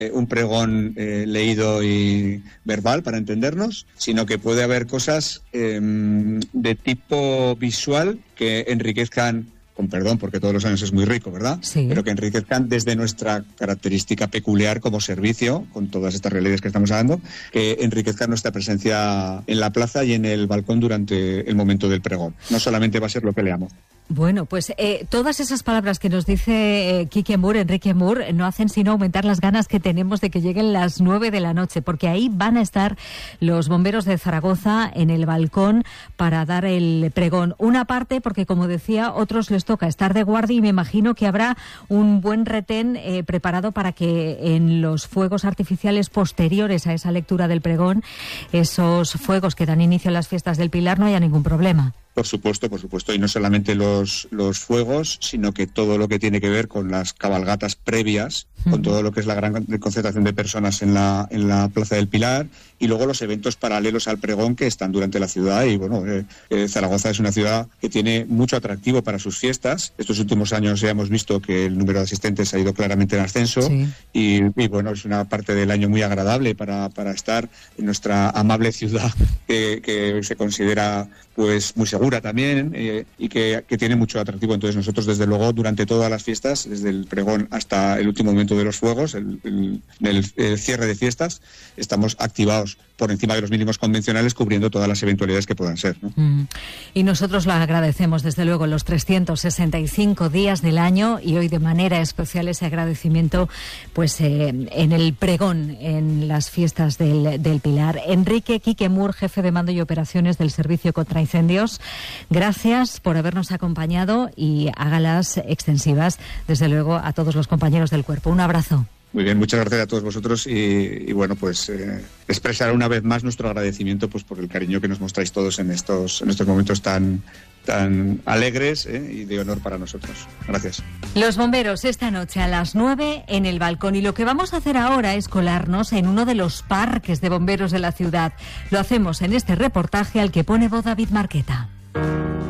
un pregón leído y verbal para entendernos, sino que puede haber cosas de tipo visual que enriquezcan, con perdón, porque todos los años es muy rico, ¿verdad? Sí. Pero que enriquezcan desde nuestra característica peculiar como servicio, con todas estas realidades que estamos hablando, que enriquezcan nuestra presencia en la plaza y en el balcón durante el momento del pregón. No solamente va a ser lo que leamos. Bueno, pues todas esas palabras que nos dice Enrique Moore, no hacen sino aumentar las ganas que tenemos de que lleguen las 9 de la noche, porque ahí van a estar los bomberos de Zaragoza en el balcón para dar el pregón. Una parte, porque como decía, otros les toca estar de guardia y me imagino que habrá un buen retén preparado para que en los fuegos artificiales posteriores a esa lectura del pregón, esos fuegos que dan inicio a las fiestas del Pilar, no haya ningún problema. Por supuesto, y no solamente los fuegos, sino que todo lo que tiene que ver con las cabalgatas previas, con todo lo que es la gran concentración de personas en la Plaza del Pilar, y luego los eventos paralelos al pregón que están durante la ciudad. Y bueno, Zaragoza es una ciudad que tiene mucho atractivo para sus fiestas. Estos últimos años ya hemos visto que el número de asistentes ha ido claramente en ascenso, sí. y bueno, es una parte del año muy agradable para estar en nuestra amable ciudad que se considera pues muy segura también, y que tiene mucho atractivo. Entonces nosotros, desde luego, durante todas las fiestas, desde el pregón hasta el último momento de los fuegos, el cierre de fiestas, estamos activados por encima de los mínimos convencionales, cubriendo todas las eventualidades que puedan ser, ¿no? Y nosotros lo agradecemos, desde luego, los 365 días del año, y hoy de manera especial ese agradecimiento pues en el pregón, en las fiestas del Pilar. Enrique Quique Moore, jefe de mando y operaciones del Servicio contra Incendios, gracias por habernos acompañado, y hágalas extensivas, desde luego, a todos los compañeros del cuerpo. Un abrazo. Muy bien, muchas gracias a todos vosotros, y bueno, pues expresar una vez más nuestro agradecimiento pues por el cariño que nos mostráis todos en estos momentos tan alegres y de honor para nosotros. Gracias. Los bomberos esta noche a las 9 en el balcón, y lo que vamos a hacer ahora es colarnos en uno de los parques de bomberos de la ciudad. Lo hacemos en este reportaje al que pone voz David Marqueta.